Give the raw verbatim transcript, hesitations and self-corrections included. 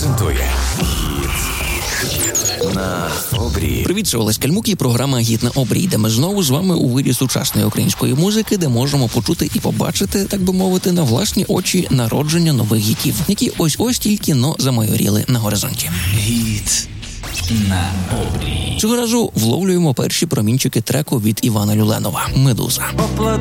презентує «Гіт на обрії». Привіт, це Олесь Кальмук і програма «Гіт на обрій», де ми знову з вами у вирі сучасної української музики, де можемо почути і побачити, так би мовити, на власні очі народження нових гітів, які ось-ось тільки но замайоріли на горизонті. «Гіт на обрії». Цього разу вловлюємо перші промінчики треку від Івана Люленова «Медуза».